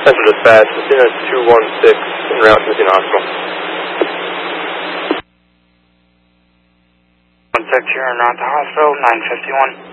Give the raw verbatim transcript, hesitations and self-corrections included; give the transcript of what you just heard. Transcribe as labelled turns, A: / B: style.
A: Central Dispatch, Messina two one six, en route to Messina Hospital.
B: one six, you're en route to hospital, nine fifty-one.